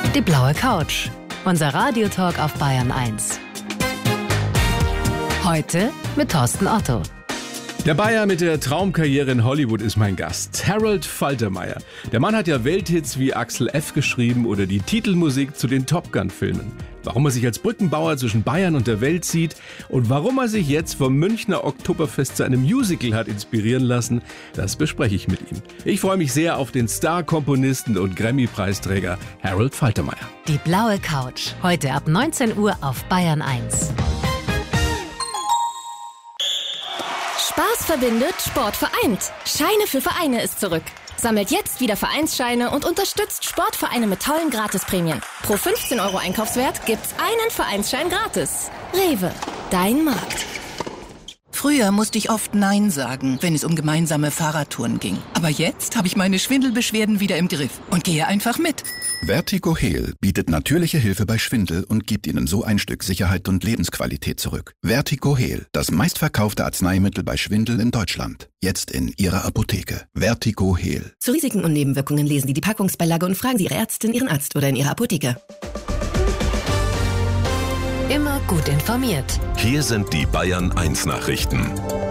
Die blaue Couch. Unser Radiotalk auf Bayern 1. Heute mit Thorsten Otto. Der Bayer mit der Traumkarriere in Hollywood ist mein Gast, Harold Faltermeyer. Der Mann hat ja Welthits wie Axel F. geschrieben oder die Titelmusik zu den Top Gun-Filmen. Warum er sich als Brückenbauer zwischen Bayern und der Welt sieht und warum er sich jetzt vom Münchner Oktoberfest zu einem Musical hat inspirieren lassen, das bespreche ich mit ihm. Ich freue mich sehr auf den Star-Komponisten und Grammy-Preisträger Harold Faltermeyer. Die blaue Couch. Heute ab 19 Uhr auf Bayern 1. Spaß verbindet, Sport vereint. Scheine für Vereine ist zurück. Sammelt jetzt wieder Vereinsscheine und unterstützt Sportvereine mit tollen Gratisprämien. Pro 15 € Einkaufswert gibt's einen Vereinsschein gratis. Rewe, dein Markt. Früher musste ich oft Nein sagen, wenn es um gemeinsame Fahrradtouren ging. Aber jetzt habe ich meine Schwindelbeschwerden wieder im Griff und gehe einfach mit. VertigoHeal bietet natürliche Hilfe bei Schwindel und gibt Ihnen so ein Stück Sicherheit und Lebensqualität zurück. VertigoHeal, das meistverkaufte Arzneimittel bei Schwindel in Deutschland. Jetzt in Ihrer Apotheke. VertigoHeal. Zu Risiken und Nebenwirkungen lesen Sie die Packungsbeilage und fragen Sie Ihre Ärztin, Ihren Arzt oder in Ihrer Apotheke. Immer gut informiert. Hier sind die Bayern 1 Nachrichten.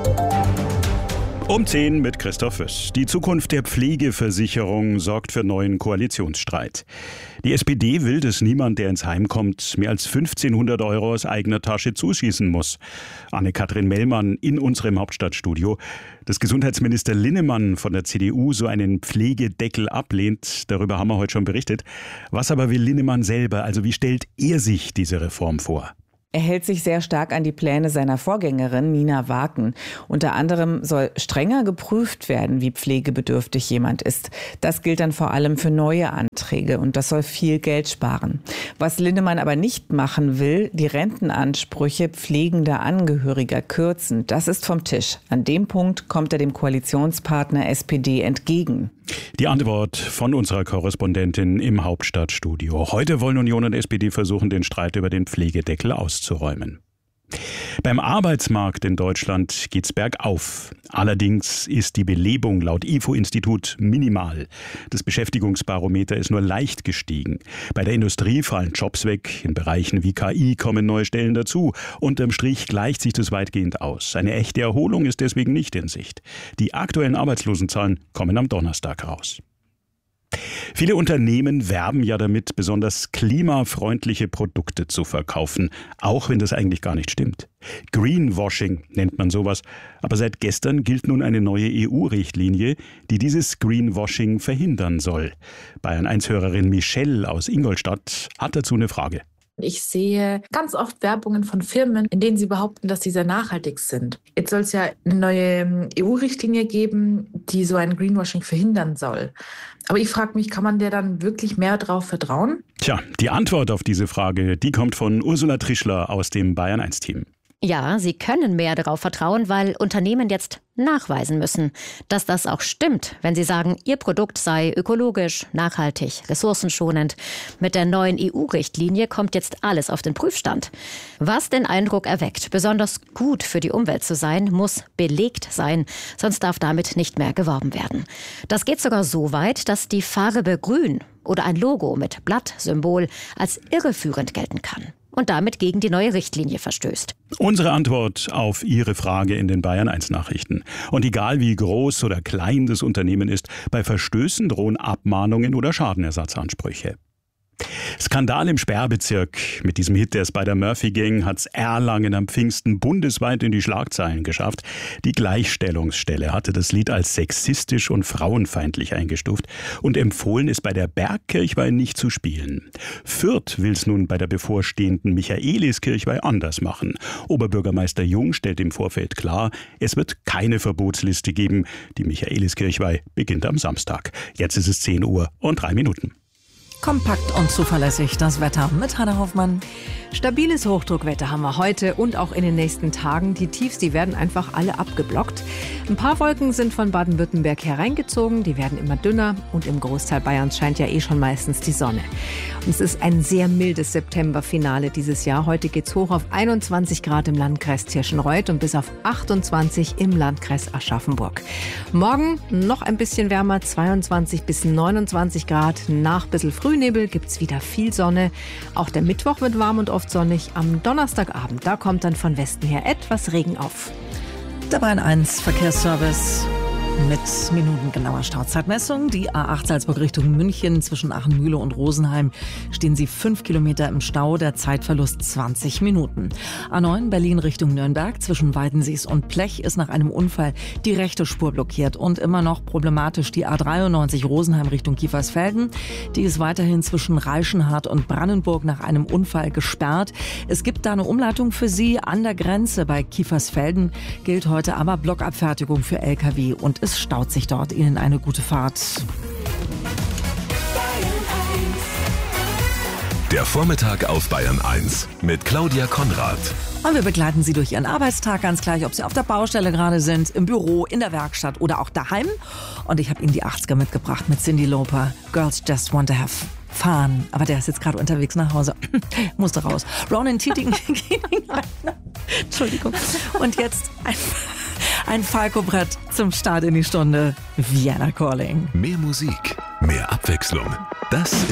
Um 10 mit Christoph Fürst. Die Zukunft der Pflegeversicherung sorgt für neuen Koalitionsstreit. Die SPD will, dass niemand, der ins Heim kommt, mehr als 1.500 € aus eigener Tasche zuschießen muss. Anne-Kathrin Mellmann in unserem Hauptstadtstudio. Dass Gesundheitsminister Linnemann von der CDU so einen Pflegedeckel ablehnt, darüber haben wir heute schon berichtet. Was aber will Linnemann selber? Also wie stellt er sich diese Reform vor? Er hält sich sehr stark an die Pläne seiner Vorgängerin Nina Waken. Unter anderem soll strenger geprüft werden, wie pflegebedürftig jemand ist. Das gilt dann vor allem für neue Anträge und das soll viel Geld sparen. Was Linnemann aber nicht machen will, die Rentenansprüche pflegender Angehöriger kürzen. Das ist vom Tisch. An dem Punkt kommt er dem Koalitionspartner SPD entgegen. Die Antwort von unserer Korrespondentin im Hauptstadtstudio. Heute wollen Union und SPD versuchen, den Streit über den Pflegedeckel auszuräumen. Beim Arbeitsmarkt in Deutschland geht's bergauf. Allerdings ist die Belebung laut IFO-Institut minimal. Das Beschäftigungsbarometer ist nur leicht gestiegen. Bei der Industrie fallen Jobs weg. In Bereichen wie KI kommen neue Stellen dazu. Unterm Strich gleicht sich das weitgehend aus. Eine echte Erholung ist deswegen nicht in Sicht. Die aktuellen Arbeitslosenzahlen kommen am Donnerstag raus. Viele Unternehmen werben ja damit, besonders klimafreundliche Produkte zu verkaufen, auch wenn das eigentlich gar nicht stimmt. Greenwashing nennt man sowas, aber seit gestern gilt nun eine neue EU-Richtlinie, die dieses Greenwashing verhindern soll. Bayern 1-Hörerin Michelle aus Ingolstadt hat dazu eine Frage. Ich sehe ganz oft Werbungen von Firmen, in denen sie behaupten, dass sie sehr nachhaltig sind. Jetzt soll es ja eine neue EU-Richtlinie geben, die so ein Greenwashing verhindern soll. Aber ich frage mich, kann man der dann wirklich mehr darauf vertrauen? Tja, die Antwort auf diese Frage, die kommt von Ursula Trischler aus dem Bayern 1-Team. Ja, sie können mehr darauf vertrauen, weil Unternehmen jetzt nachweisen müssen, dass das auch stimmt, wenn sie sagen, ihr Produkt sei ökologisch, nachhaltig, ressourcenschonend. Mit der neuen EU-Richtlinie kommt jetzt alles auf den Prüfstand. Was den Eindruck erweckt, besonders gut für die Umwelt zu sein, muss belegt sein, sonst darf damit nicht mehr geworben werden. Das geht sogar so weit, dass die Farbe Grün oder ein Logo mit Blattsymbol als irreführend gelten kann und damit gegen die neue Richtlinie verstößt. Unsere Antwort auf Ihre Frage in den Bayern 1 Nachrichten. Und egal wie groß oder klein das Unternehmen ist, bei Verstößen drohen Abmahnungen oder Schadenersatzansprüche. Skandal im Sperrbezirk. Mit diesem Hit der Spider-Murphy-Gang hat's Erlangen am Pfingsten bundesweit in die Schlagzeilen geschafft. Die Gleichstellungsstelle hatte das Lied als sexistisch und frauenfeindlich eingestuft und empfohlen, es bei der Bergkirchweih nicht zu spielen. Fürth will's nun bei der bevorstehenden Michaeliskirchweih anders machen. Oberbürgermeister Jung stellt im Vorfeld klar, es wird keine Verbotsliste geben. Die Michaeliskirchweih beginnt am Samstag. Jetzt ist es 10:03. Kompakt und zuverlässig das Wetter mit Hanna Hoffmann. Stabiles Hochdruckwetter haben wir heute und auch in den nächsten Tagen. Die Tiefs, die werden einfach alle abgeblockt. Ein paar Wolken sind von Baden-Württemberg hereingezogen, die werden immer dünner und im Großteil Bayerns scheint ja schon meistens die Sonne. Und es ist ein sehr mildes Septemberfinale dieses Jahr. Heute geht's hoch auf 21 Grad im Landkreis Tirschenreuth und bis auf 28 im Landkreis Aschaffenburg. Morgen noch ein bisschen wärmer, 22 bis 29 Grad, nach ein bisschen früh Frühnebel gibt es wieder viel Sonne. Auch der Mittwoch wird warm und oft sonnig. Am Donnerstagabend, da kommt dann von Westen her etwas Regen auf. Der Bayern 1 Verkehrsservice mit minutengenauer Stauzeitmessung. Die A8 Salzburg Richtung München zwischen Achenmühle und Rosenheim stehen Sie 5 Kilometer im Stau, der Zeitverlust 20 Minuten. A9 Berlin Richtung Nürnberg zwischen Weidensees und Plech ist nach einem Unfall die rechte Spur blockiert und immer noch problematisch die A93 Rosenheim Richtung Kiefersfelden. Die ist weiterhin zwischen Reichenhart und Brandenburg nach einem Unfall gesperrt. Es gibt da eine Umleitung für Sie an der Grenze bei Kiefersfelden, gilt heute aber Blockabfertigung für Lkw und es staut sich dort. Ihnen eine gute Fahrt. Der Vormittag auf Bayern 1 mit Claudia Konrad. Und wir begleiten Sie durch Ihren Arbeitstag, ganz gleich, ob Sie auf der Baustelle gerade sind, im Büro, in der Werkstatt oder auch daheim. Und ich habe Ihnen die 80er mitgebracht mit Cyndi Lauper. Girls Just Want to Have Fun. Aber der ist jetzt gerade unterwegs nach Hause. Musste raus. Ronan Keating. Entschuldigung. Und jetzt ein Falco-Brett zum Start in die Stunde. Vienna Calling. Mehr Musik, mehr Abwechslung. Das